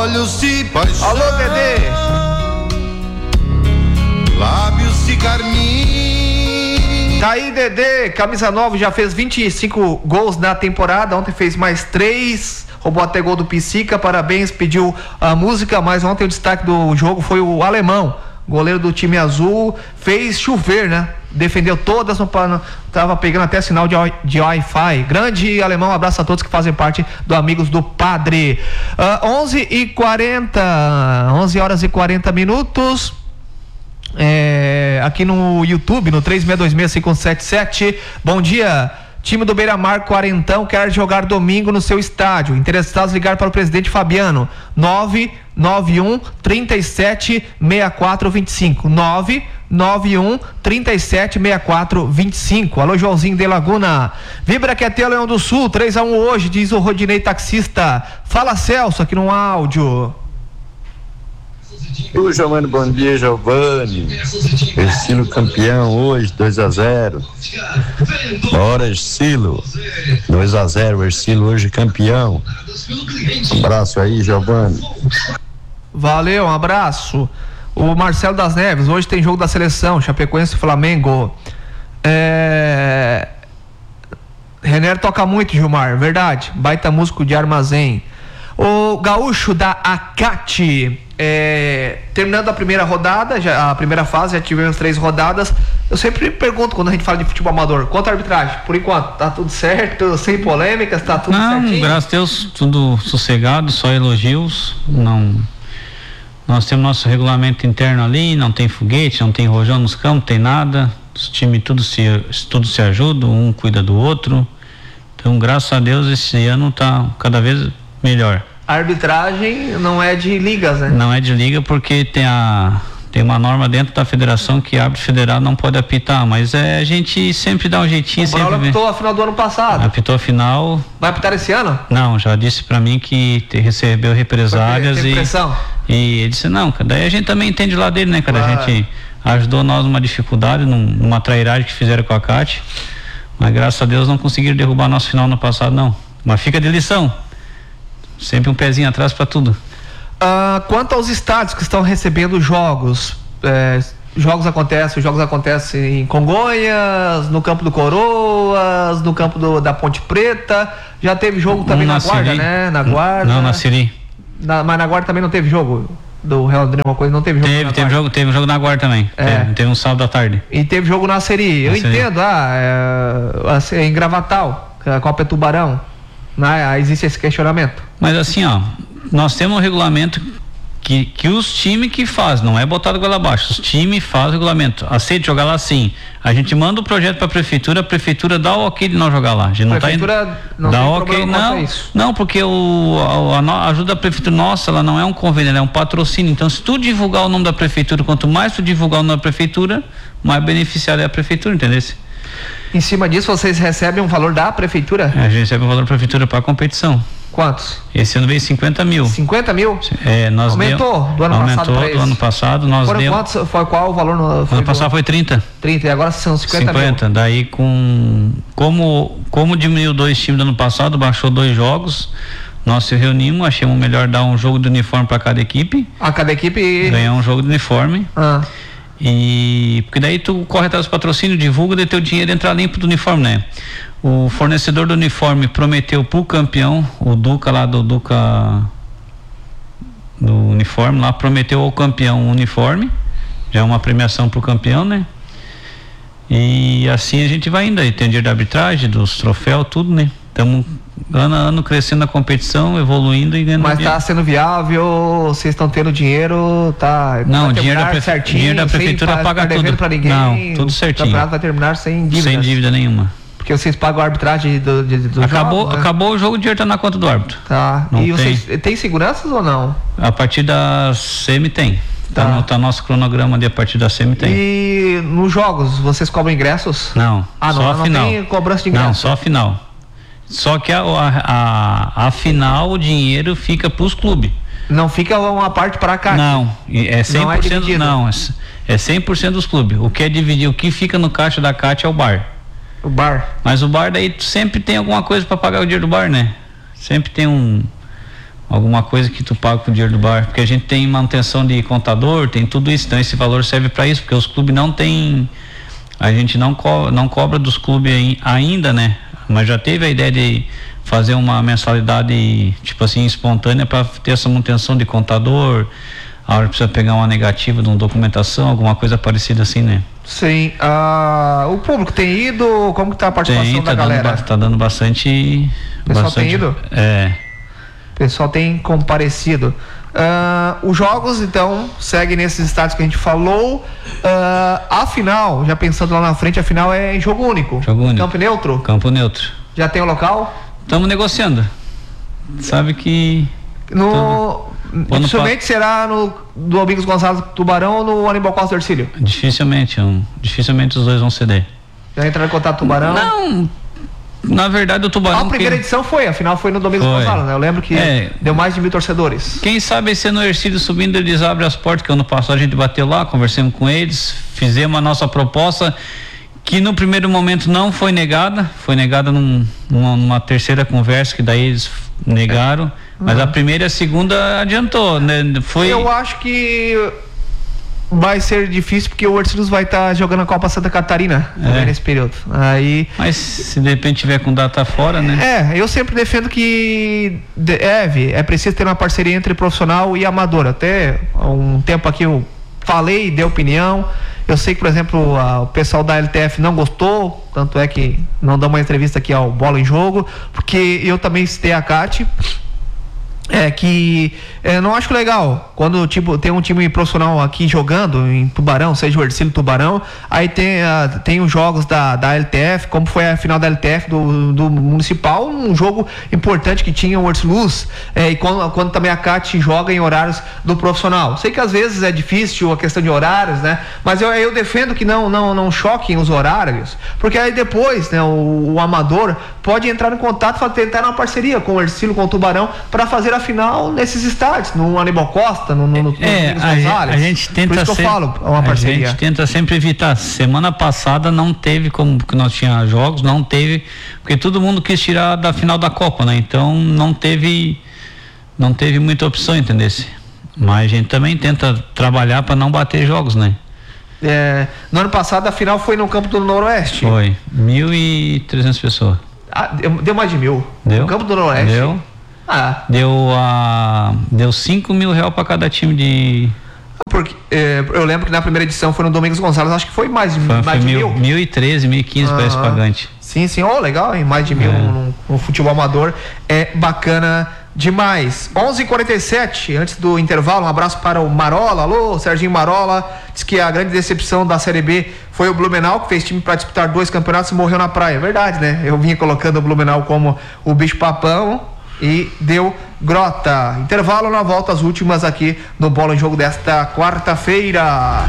olhos de paixão. Alô, Dedê. Lábios de carmim. Tá aí, Dedê, camisa 9, já fez 25 gols na temporada, ontem fez mais 3, roubou até gol do Psica, parabéns, pediu a música, mas ontem o destaque do jogo foi o alemão, goleiro do time azul, fez chover, né? Defendeu todas, tava pegando até sinal de Wi-Fi. Grande alemão, um abraço a todos que fazem parte do Amigos do Padre. 11 horas e 40 minutos. Aqui no YouTube, no 36265177. Bom dia, time do Beira-Mar Quarentão quer jogar domingo no seu estádio. Interessados, ligar para o presidente Fabiano, 991 37 6425, 991 37 6425. Alô, Joãozinho de Laguna. Vibra que é teu, Leão do Sul, 3-1 hoje, diz o Rodinei taxista. Fala, Celso, aqui no áudio. Ô, Giovanni, bom dia, Giovanni. Ercílio campeão hoje, 2-0. Bora, Ercílio. 2-0, Ercílio hoje campeão. Um abraço aí, Giovanni. Valeu, um abraço. O Marcelo das Neves, hoje tem jogo da seleção, Chapecoense e Flamengo. Renner toca muito, Gilmar, verdade. Baita músico de armazém. O Gaúcho da Acate, terminando a primeira rodada, a primeira fase, já tivemos 3 rodadas. Eu sempre pergunto quando a gente fala de futebol amador, quanto à arbitragem? Por enquanto, tá tudo certo, sem polêmicas, tá tudo certinho? Graças a Deus, tudo sossegado, só elogios. Não, nós temos nosso regulamento interno ali, não tem foguete, não tem rojão nos campos, não tem nada. Os times tudo se ajudam, um cuida do outro. Então, graças a Deus, esse ano tá cada vez melhor. A arbitragem não é de ligas, né? Não é de liga porque tem uma norma dentro da federação que árbitro federal não pode apitar, mas a gente sempre dá um jeitinho. O Braulio apitou a final do ano passado. Apitou a final. Vai apitar esse ano? Não, já disse pra mim que recebeu represálias e ele disse, não, cara, daí a gente também entende lá dele, né, cara? Claro. A gente ajudou nós numa dificuldade, numa trairagem que fizeram com a CAT, mas graças a Deus não conseguiram derrubar nosso final no passado, não. Mas fica de lição. Sempre um pezinho atrás para tudo. Quanto aos estádios que estão recebendo jogos, jogos acontecem em Congonhas, no campo do Coroas, no campo da Ponte Preta. Já teve jogo também na Guarda, né? Na Guarda. Não, na Siri. Mas na Guarda também não teve jogo do Real Madrid, uma coisa, não teve jogo. Teve jogo na Guarda também. Teve um sábado à tarde. E teve jogo na Siri. Eu entendo, em Gravatal, a Copa é Tubarão. Existe esse questionamento. Mas assim, nós temos um regulamento que os times que fazem, não é botado goela abaixo, os times fazem o regulamento. Aceita jogar lá sim. A gente manda o projeto para a prefeitura dá o ok de não jogar lá. A gente não não dá tem ok, problema isso. Não, porque a ajuda da prefeitura nossa, ela não é um convênio, ela é um patrocínio. Então, se tu divulgar o nome da prefeitura, quanto mais tu divulgar o nome da prefeitura, mais beneficiário é a prefeitura, entendeu? Em cima disso, vocês recebem um valor da prefeitura? A gente recebe um valor da prefeitura para a competição. Quantos? Esse ano veio 50 mil. 50 mil? Aumentou do ano passado para esse? Do ano passado nós Foram quantos? Foi qual o valor? Ano passado foi 30. 30, e agora são 50 mil. Daí como diminuiu 2 times do ano passado, baixou 2 jogos, nós se reunimos, achamos melhor dar um jogo de uniforme para cada equipe. Cada equipe ganhar um jogo de uniforme. E porque daí tu corre atrás do patrocínio, divulga, daí teu dinheiro entra limpo do uniforme, né? O fornecedor do uniforme prometeu pro campeão, o Duca lá do uniforme lá, prometeu ao campeão um uniforme, já é uma premiação pro campeão, né? E assim a gente vai indo aí, tem dinheiro da arbitragem, dos troféus, tudo, né? Estamos ano a ano crescendo a competição, evoluindo e ganhando. Mas está sendo viável, vocês estão tendo dinheiro, tá? Não, dinheiro da prefeitura paga tudo. Pra ninguém, não, tudo certinho. O campeonato vai terminar sem dívida. Sem dívida nenhuma. Porque vocês pagam a arbitragem do jogo, né? Acabou o jogo, o dinheiro tá na conta do árbitro. Tá. Não e vocês têm seguranças ou não? A partir da SEMI tem. Tá nosso cronograma de a partir da SEMI tem. E nos jogos, vocês cobram ingressos? Não. Só a final. Não tem cobrança de ingressos? Não, só a final. Só que a final o dinheiro fica pros clubes. Não fica uma parte para cá? Não, é 100%. Não, é 100% dos clubes. O que é dividir, o que fica no caixa da CAT é o bar. O bar. Mas o bar daí sempre tem alguma coisa para pagar o dinheiro do bar, né? Sempre tem alguma coisa que tu paga com o dinheiro do bar, porque a gente tem manutenção de contador, tem tudo isso, então esse valor serve para isso, porque os clubes não tem, a gente não cobra dos clubes ainda, né? Mas já teve a ideia de fazer uma mensalidade, tipo assim, espontânea, para ter essa manutenção de contador, a hora precisa pegar uma negativa de uma documentação, alguma coisa parecida assim, né? Sim. O público tem ido? Como que tá a participação da galera? Tá dando bastante. O pessoal tem ido? O pessoal tem comparecido. Os jogos, então, seguem nesses estádios que a gente falou. A final, já pensando lá na frente, a final é em jogo único. Campo neutro? Campo neutro. Já tem o local? Estamos negociando. Sabe que... Dificilmente será no Domingos Gonçalves Tubarão ou no Aníbal Costa Ercílio? Dificilmente os dois vão ceder. Já entraram em contato com o Tubarão? Não, na verdade o Tubarão... A primeira edição foi, a final foi no Domingos Gonçalves, né? Eu lembro que deu mais de 1.000 torcedores. Quem sabe esse ano o Ercílio subindo, eles abrem as portas, que ano passado a gente bateu lá, conversamos com eles, fizemos a nossa proposta, que no primeiro momento não foi negada, numa terceira conversa, que daí eles negaram, mas a primeira e a segunda adiantou, né? Eu acho que vai ser difícil, porque o Ercílio vai estar jogando a Copa Santa Catarina nesse período. Mas se de repente tiver com data fora, né? Eu sempre defendo que é preciso ter uma parceria entre profissional e amador. Até um tempo aqui eu falei, dei opinião. Eu sei que, por exemplo, o pessoal da LTF não gostou, tanto é que não dá uma entrevista aqui ao Bola em Jogo, porque eu também citei a CAT, não acho legal quando tem um time profissional aqui jogando em Tubarão, seja o Ercílio Tubarão, aí tem os jogos da LTF, como foi a final da LTF do Municipal, um jogo importante que tinha o Erciluz, e quando também a CAT joga em horários do profissional. Sei que às vezes é difícil a questão de horários, né? Mas eu defendo que não choquem os horários, porque aí depois, né, o amador pode entrar em contato para tentar uma parceria com o Ercílio, com o Tubarão, para fazer a final nesses estádios, no Aníbal Costa, no a gente tenta. Por isso que eu falo, uma parceria. A gente tenta sempre evitar. Semana passada não teve, como que nós tínhamos jogos, não teve, porque todo mundo quis tirar da final da Copa, né? Então não teve muita opção, entendesse? Mas a gente também tenta trabalhar para não bater jogos, né? No ano passado a final foi no Campo do Noroeste. Foi 1.300 pessoas. Deu mais de 1.000. Deu? No Campo do Noroeste. Deu. Deu 5 mil reais para cada time de... Porque eu lembro que na primeira edição foi no Domingos Gonçalves, acho que foi mais de 1.000. 1.013, 1.015 para esse pagante. Sim, legal, hein? Mais de 1.000 no futebol amador, é bacana demais. 11h47, antes do intervalo, um abraço para o Marola. Alô, Serginho Marola, diz que a grande decepção da Série B foi o Blumenau, que fez time para disputar 2 campeonatos e morreu na praia. Verdade, né? Eu vinha colocando o Blumenau como o bicho papão e deu grota. Intervalo, na volta as últimas aqui no Bola em Jogo desta quarta-feira.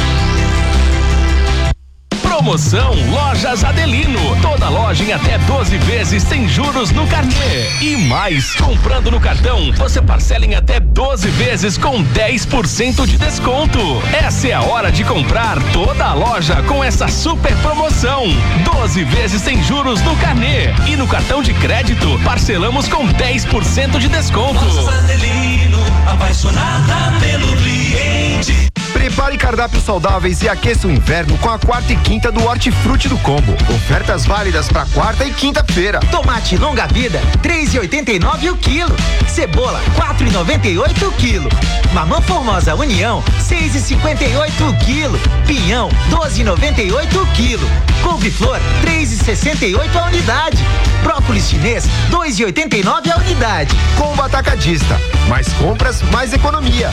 Promoção Lojas Adelino. Toda loja em até 12 vezes sem juros no carnê. E mais, comprando no cartão, você parcela em até 12 vezes com 10% de desconto. Essa é a hora de comprar toda a loja com essa super promoção. 12 vezes sem juros no carnê. E no cartão de crédito, parcelamos com 10% de desconto. Lojas Adelino, apaixonada pelo cliente. Prepare cardápios saudáveis e aqueça o inverno com a quarta e quinta do Hortifruti do Combo. Ofertas válidas para quarta e quinta-feira. Tomate longa vida, 3,89 o quilo. Cebola, 4,98 o quilo. Mamã Formosa União, 6,58 o quilo. Pinhão, 12,98 o quilo. Couve-flor, 3,68 a unidade. Brócolis chinês, 2,89 a unidade. Combo Atacadista. Mais compras, mais economia.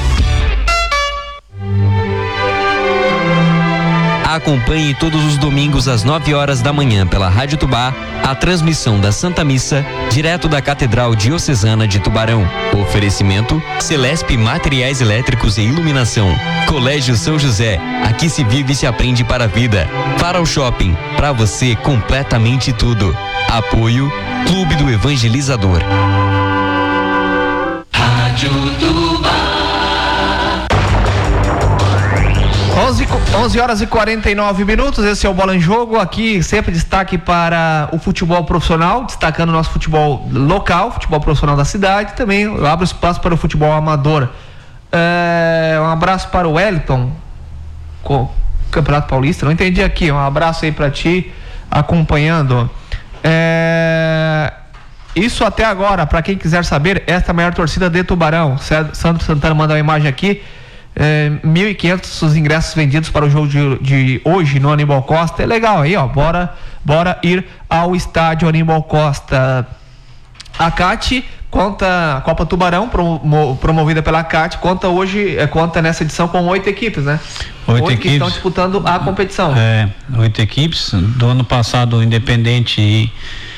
Acompanhe todos os domingos às 9 horas da manhã pela Rádio Tubá a transmissão da Santa Missa direto da Catedral Diocesana de Tubarão. Oferecimento Celesp Materiais Elétricos e Iluminação. Colégio São José, aqui se vive e se aprende para a vida. Para o Shopping, para você completamente tudo. Apoio Clube do Evangelizador. Rádio Tubá. 11 horas e 49 minutos, esse é o Bola em Jogo, aqui sempre destaque para o futebol profissional, destacando o nosso futebol local, futebol profissional da cidade, também abre espaço para o futebol amador. Um abraço para o Wellington, Campeonato Paulista, não entendi aqui, um abraço aí para ti, acompanhando. Isso até agora, para quem quiser saber, esta é a maior torcida de Tubarão. Sandro Santana manda uma imagem aqui. 1.500 os ingressos vendidos para o jogo de hoje no Aníbal Costa. É legal aí, ó. Bora ir ao estádio Aníbal Costa. A CAT conta, a Copa Tubarão, promovida pela CAT, conta nessa edição com 8 equipes, né? 8 equipes que estão disputando a competição. 8 equipes. Do ano passado, o Independente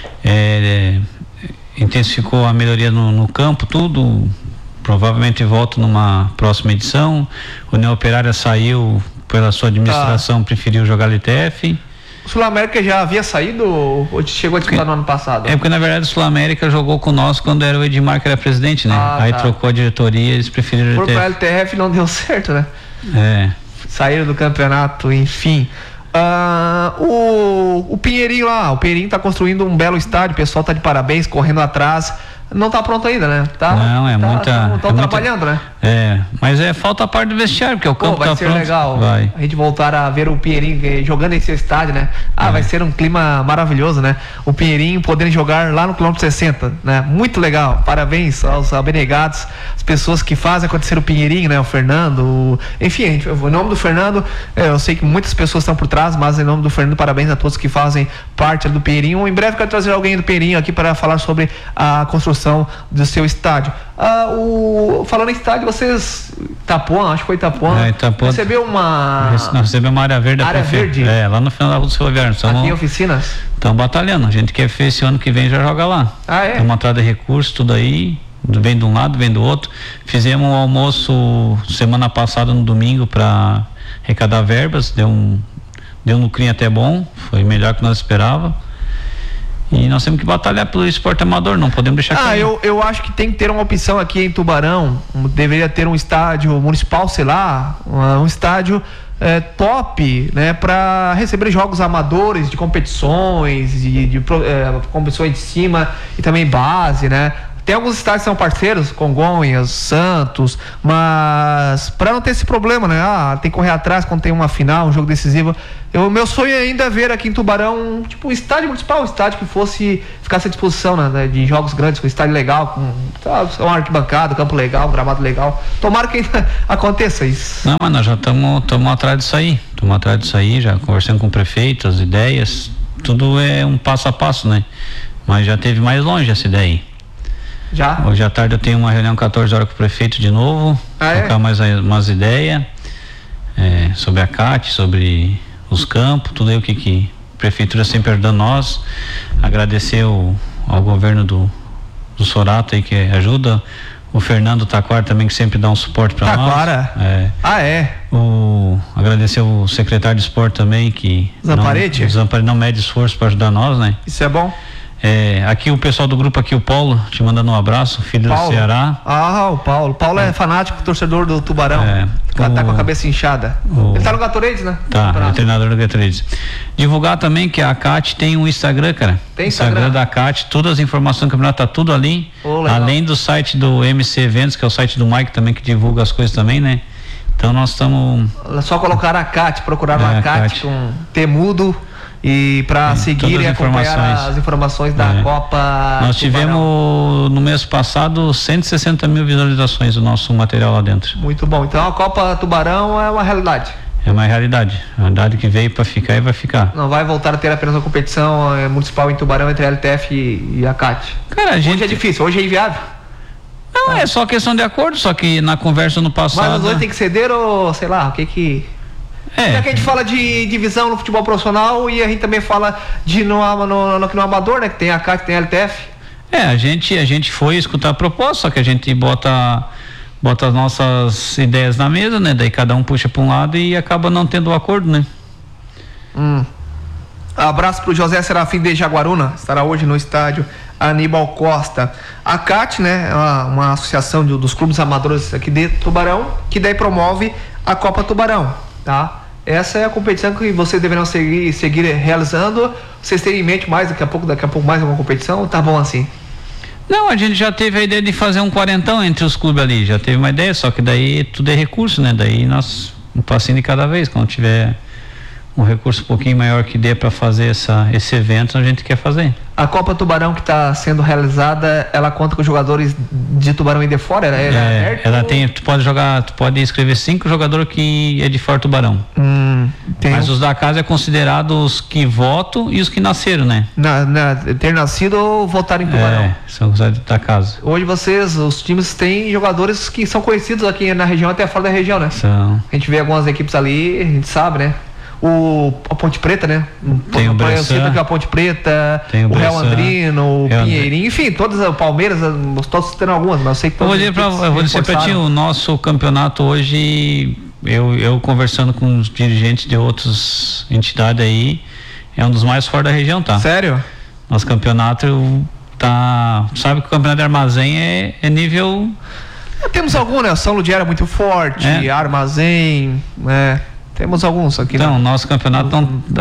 intensificou a melhoria no campo, tudo. Provavelmente volta numa próxima edição. O União Operária saiu pela sua administração, preferiu jogar LTF. O Sul-América já havia saído ou chegou a disputar no ano passado? Porque na verdade o Sul-América jogou com nós quando era o Edmar que era presidente, né? Aí trocou a diretoria, eles preferiram LTF. Por LTF não deu certo, né? Saíram do campeonato, enfim. O Pinheirinho lá, o Pinheirinho tá construindo um belo estádio, o pessoal tá de parabéns, correndo atrás. Não tá pronto ainda, né? Estão trabalhando, né? Mas falta a parte do vestiário, porque o campo vai tá ser pronto. Legal a gente voltar a ver o Pinheirinho jogando em seu estádio, né? Vai ser um clima maravilhoso, né? O Pinheirinho podendo jogar lá no quilômetro 60, né? Muito legal, parabéns aos abnegados, as pessoas que fazem acontecer o Pinheirinho, né? O Fernando, enfim, em nome do Fernando, eu sei que muitas pessoas estão por trás, mas em nome do Fernando, parabéns a todos que fazem parte do Pinheirinho. Em breve quero trazer alguém do Pinheirinho aqui para falar sobre a construção do seu estádio. Falando em estádio, vocês Itapuã, acho que foi Itapuã, recebeu uma área verde. Lá no final da Rua do Ferroviário. Aqui em oficinas? Estão batalhando, a gente quer ver esse ano que vem já joga lá. Estamos atrás de recursos, tudo aí, vem de um lado, vem do outro. Fizemos um almoço semana passada no domingo para arrecadar verbas, deu um lucrinho até bom, foi melhor que nós esperávamos. E nós temos que batalhar pelo esporte amador, não podemos deixar cair. Eu acho que tem que ter uma opção aqui em Tubarão, deveria ter um estádio municipal, sei lá, um estádio top, né, para receber jogos amadores de competições, de competições de cima e também base, né? Tem alguns estádios que são parceiros, Congonhas, Santos, mas para não ter esse problema, né? Tem que correr atrás quando tem uma final, um jogo decisivo. Meu sonho é ainda ver aqui em Tubarão, tipo, um estádio municipal, um estádio que ficasse à disposição, né? De jogos grandes, com um estádio legal, com uma arquibancada, campo legal, um gramado legal. Tomara que ainda aconteça isso. Não, mas nós já estamos atrás disso aí. Estamos atrás disso aí, já conversando com o prefeito, as ideias, tudo é um passo a passo, né? Mas já teve mais longe essa ideia aí. Já? Hoje à tarde eu tenho uma reunião 14 horas com o prefeito de novo, trocar mais umas ideias sobre a CAT, sobre os campos, tudo aí o que a prefeitura sempre ajudando nós. Agradecer ao governo do Sorato aí que ajuda, o Fernando Taquara também que sempre dá um suporte para nós. Taquara? Agradecer o secretário de esporte também que Zamparete não mede esforço para ajudar nós, né? Isso é bom. Aqui o pessoal do grupo aqui, o Paulo, te mandando um abraço, filho do Ceará. O Paulo é fanático, torcedor do Tubarão. Tá com a cabeça inchada. Ele tá no Gatorade, né? É treinador do Gatorade. Divulgar também que a CAT tem um Instagram, cara. Tem Instagram da CAT, todas as informações do campeonato tá tudo ali. Além do site do MC Eventos, que é o site do Mike também, que divulga as coisas também, né? Então nós estamos... Só colocar a CAT, procurar uma CAT com temudo e para seguir e acompanhar as informações da Copa. Nós tivemos no mês passado 160 mil visualizações do nosso material lá dentro. Muito bom. Então a Copa Tubarão é uma realidade. É uma realidade que veio para ficar e vai ficar. Não vai voltar a ter apenas uma competição municipal em Tubarão entre a LTF e a CAT. Cara, hoje é difícil, hoje é inviável. Não, é só questão de acordo, só que na conversa no passado... Mas os dois tem que ceder ou sei lá, o que... Já que a gente fala de divisão no futebol profissional e a gente também fala no amador, né? Que tem a CAT, tem a LTF. A gente foi escutar a proposta, só que a gente bota as nossas ideias na mesa, né? Daí cada um puxa para um lado e acaba não tendo o acordo, né? Abraço pro José Serafim de Jaguaruna, estará hoje no estádio Aníbal Costa. A CAT, né? Uma associação dos clubes amadores aqui de Tubarão, que daí promove a Copa Tubarão, tá? essa é a competição que vocês deverão seguir realizando. Vocês têm em mente mais daqui a pouco mais uma competição, ou tá bom assim? Não, a gente já teve a ideia de fazer um quarentão entre os clubes ali, já teve uma ideia, só que daí tudo é recurso, né? Daí nós, um passinho de cada vez, quando tiver um recurso um pouquinho maior que dê para fazer esse evento, a gente quer fazer. A Copa Tubarão que está sendo realizada, ela conta com jogadores de Tubarão e de fora? Ela tem, tu pode escrever 5 jogadores que é de fora Tubarão. Mas os da casa é considerado os que votam e os que nasceram, né? Ter nascido ou votar em Tubarão. São os da casa. Hoje os times têm jogadores que são conhecidos aqui na região, até fora da região, né? São. A gente vê algumas equipes ali, a gente sabe, né? A Ponte Preta, né? Tem o Bressan, a Ponte Preta, o Real Andrino, o Pinheirinho, enfim, todas, o Palmeiras, todos tendo algumas, mas eu sei que eu vou dizer pra ti, o nosso campeonato hoje, eu conversando com os dirigentes de outras entidades aí, é um dos mais fortes da região, tá? Sério? Nosso campeonato sabe que o campeonato de Armazém é nível... Temos algum, né? São Ludiero é muito forte, Armazém, né? Temos alguns aqui. Então, nosso campeonato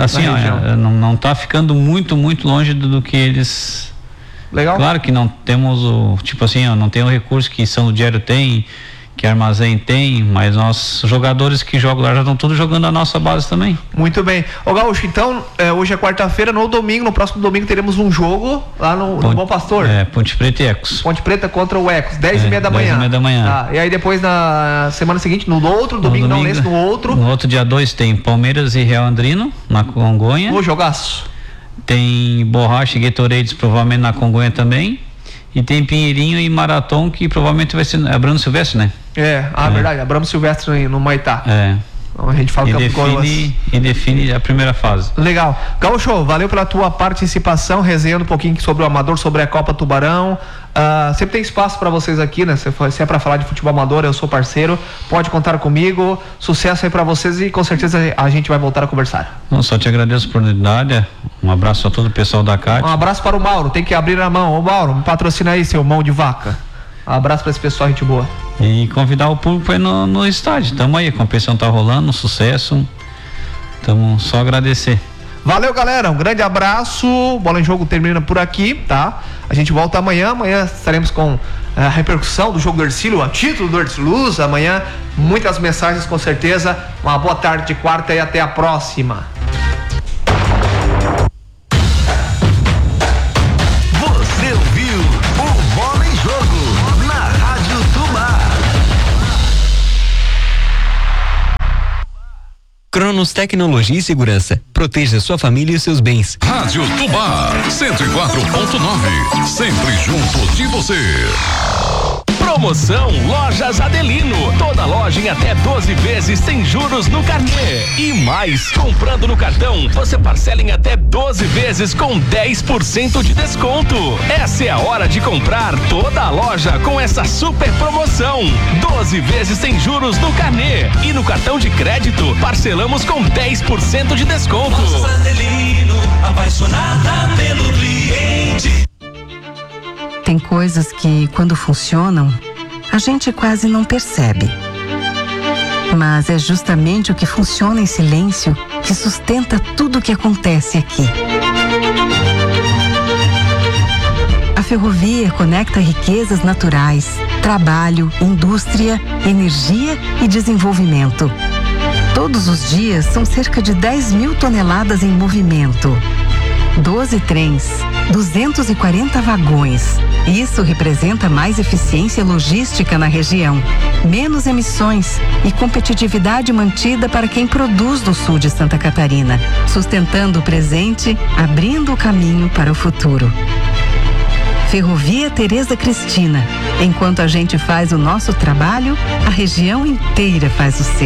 não tá ficando muito longe do que eles... Legal. Claro que não temos não tem o recurso que São Ludiero tem, que Armazém tem, mas nossos jogadores que jogam lá já estão todos jogando a nossa base também. Muito bem. Ô Gaúcho, então, hoje é quarta-feira, no próximo domingo teremos um jogo lá no Bom Pastor. Ponte Preta e Ecos. Ponte Preta contra o Ecos, 10h30 da manhã. 10h30 da manhã. Tá, e aí depois na semana seguinte, no outro domingo, não nesse, no outro. No outro dia 2 tem Palmeiras e Real Andrino, na Congonha. O jogaço. Tem Borracha e Gatorades, provavelmente na Congonha também. E tem Pinheirinho e Marathon, que provavelmente vai ser Abramo Silvestre, né? Verdade, Abramo Silvestre no Maitá. Então a gente fala e define a primeira fase. Legal. Gaúcho, valeu pela tua participação, resenhando um pouquinho sobre o Amador, sobre a Copa Tubarão. Sempre tem espaço para vocês aqui, né? Se é para falar de futebol amador, eu sou parceiro, pode contar comigo. Sucesso aí para vocês e com certeza a gente vai voltar a conversar. Só te agradeço a oportunidade. Um abraço a todo o pessoal da CAT. Um abraço para o Mauro, tem que abrir a mão. Ô Mauro, me patrocina aí, seu mão de vaca. Um abraço para esse pessoal, gente boa. E convidar o público aí no estádio. Tamo aí, a competição tá rolando, sucesso. Tamo só agradecer. Valeu, galera, um grande abraço. Bola em Jogo termina por aqui, tá? A gente volta amanhã estaremos com a repercussão do jogo do Ercílio, a título do Ercílio Luz. Amanhã, muitas mensagens com certeza. Uma boa tarde de quarta e até a próxima. Você ouviu o Bola em Jogo na Rádio Tubá. Cronos Tecnologia e Segurança. Proteja sua família e seus bens. Rádio Tubá 104.9. Sempre junto de você. Promoção Lojas Adelino. Toda loja em até 12 vezes sem juros no carnê. E mais, comprando no cartão, você parcela em até 12 vezes com 10% de desconto. Essa é a hora de comprar toda a loja com essa super promoção. 12 vezes sem juros no carnê. E no cartão de crédito, parcelamos com 10% de desconto. Lojas Adelino, apaixonada pelo cliente. Tem coisas que, quando funcionam, a gente quase não percebe. Mas é justamente o que funciona em silêncio que sustenta tudo o que acontece aqui. A ferrovia conecta riquezas naturais, trabalho, indústria, energia e desenvolvimento. Todos os dias são cerca de 10 mil toneladas em movimento. 12 trens, 240 vagões. Isso representa mais eficiência logística na região, menos emissões e competitividade mantida para quem produz no sul de Santa Catarina, sustentando o presente, abrindo o caminho para o futuro. Ferrovia Tereza Cristina. Enquanto a gente faz o nosso trabalho, a região inteira faz o seu.